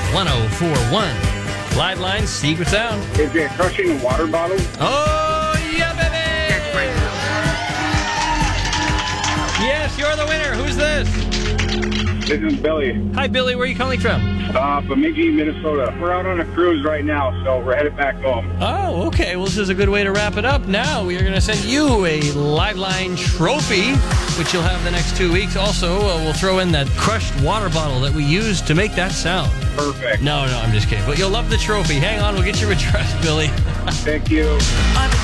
1041. Liveline, Secret Sound. Is it crushing a water bottle? Oh, yeah, baby! Yes, you're the winner. Who's this? This is Billy. Hi, Billy. Where are you calling from? Bemidji, Minnesota. We're out on a cruise right now, so we're headed back home. Oh, okay. Well, this is a good way to wrap it up. Now we are going to send you a Liveline trophy, which you'll have the next 2 weeks. Also, we'll throw in that crushed water bottle that we used to make that sound. Perfect. No, I'm just kidding. But you'll love the trophy. Hang on. We'll get your address, Billy. Thank you.